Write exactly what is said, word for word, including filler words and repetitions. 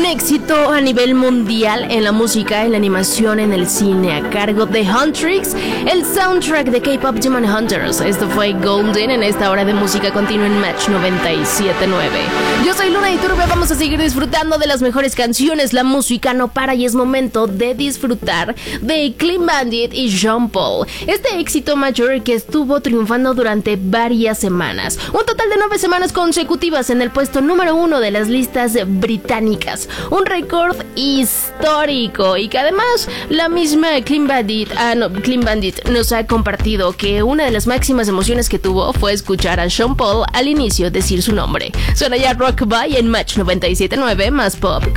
éxito a nivel mundial en la música, en la animación, en el cine, a cargo de Huntrix, el soundtrack de K-Pop Demon Hunters. Esto fue Golden en esta hora de música continua en Match noventa y siete nueve. Yo soy Luna Iturbe, vamos a seguir disfrutando de las mejores canciones. La música no para y es momento de disfrutar de Clean Bandit y Sean Paul. Este éxito mayor que estuvo triunfando durante varias semanas. Un total de nueve semanas consecutivas en el puesto número uno de las listas británicas. Un récord histórico y que además la misma Clean Bandit, ah, no, Clean Bandit nos ha compartido que una de las máximas emociones que tuvo fue escuchar a Sean Paul al inicio decir su nombre. Suena ya Rockabye en Match noventa y siete nueve más pop.